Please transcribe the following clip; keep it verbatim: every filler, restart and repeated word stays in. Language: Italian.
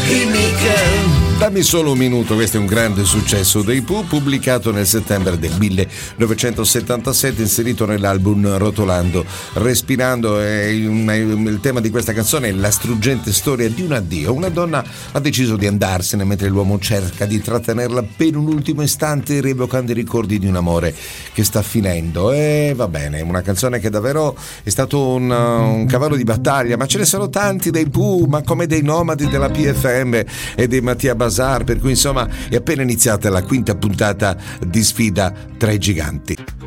Chimica. Dammi solo un minuto, questo è un grande successo dei Pooh, pubblicato nel settembre del millenovecentosettantasette, inserito nell'album Rotolando, Respirando. E il tema di questa canzone è la struggente storia di un addio. Una donna ha deciso di andarsene mentre l'uomo cerca di trattenerla per un ultimo istante, rievocando i ricordi di un amore che sta finendo. E va bene, una canzone che davvero è stato un, un cavallo di battaglia, ma ce ne sono tanti dei Pooh, ma come dei nomadi della P F M e dei Mattia Bazar, per cui insomma è appena iniziata la quinta puntata di Sfida tra i giganti.